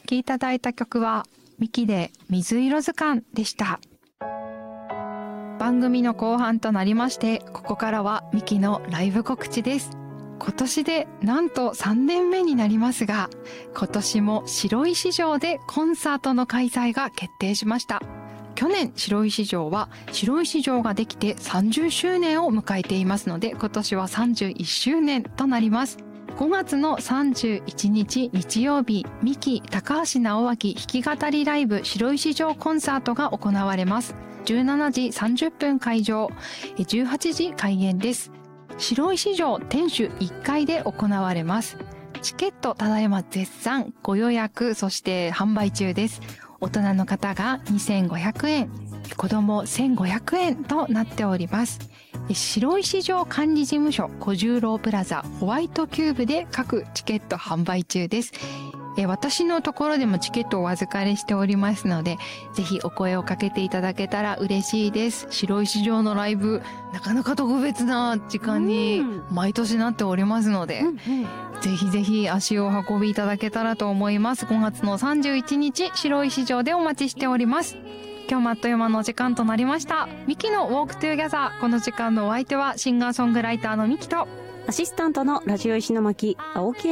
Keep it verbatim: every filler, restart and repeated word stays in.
きいただいた曲はミキで水色図鑑でした。番組の後半となりまして、ここからはミキのライブ告知です。今年でなんとさんねんめになりますが、今年も白石城でコンサートの開催が決定しました。去年白石城は白石城ができてさんじゅっしゅうねんを迎えていますので、今年はさんじゅういっしゅうねんとなります。ごがつのさんじゅういちにち日曜日、ミキ高橋直明弾き語りライブ白石城コンサートが行われます。じゅうしちじさんじゅっぷん会場、じゅうはちじ開演です。白石城天守いっかいで行われます。チケットただいま絶賛ご予約、そして販売中です。大人の方がにせんごひゃくえん、子供せんごひゃくえんとなっております。白石城管理事務所小十郎プラザホワイトキューブで各チケット販売中です。え私のところでもチケットをお預かりしておりますので、ぜひお声をかけていただけたら嬉しいです。白石城のライブ、なかなか特別な時間に毎年なっておりますので、うんうん、ぜひぜひ足を運びいただけたらと思います。ごがつのさんじゅういちにち白石城でお待ちしております。今日もあっという間のお時間となりました。ミキのウォークトゥーギャザー、この時間のお相手はシンガーソングライターのミキとアシスタントのラジオ石巻青木